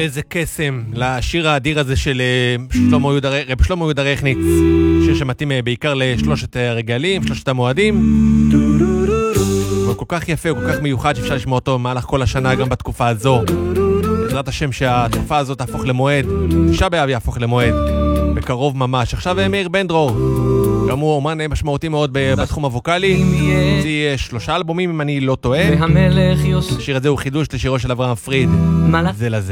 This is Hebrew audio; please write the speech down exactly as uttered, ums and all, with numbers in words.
איזה קסם לשיר האדיר הזה של שלמה יהודה, רב שלמה יהודה רכניץ, שיר שמתאים בעיקר לשלושת הרגלים, שלושת המועדים. הוא כל כך יפה, הוא כל כך מיוחד שאפשר לשמוע אותו במהלך כל השנה, גם בתקופה הזו. בעזרת השם שהתקופה הזאת תהפוך למועד, תשעה באב יהפוך למועד, בקרוב ממש. עכשיו מאיר בן דרור, גם הוא אומן משמעותי מאוד בתחום הווקלי, זה שלושה אלבומים אם אני לא טועה. השיר הזה הוא חידוש לשירו של אברהם פריד, זה לזה.